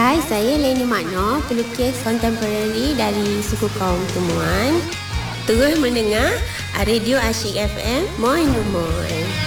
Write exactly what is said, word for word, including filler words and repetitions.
Hai, saya Leni Makno, pelukis kontemporari dari suku kaum Temuan. Terus mendengar Radio Asyik F M, Moi No Moi.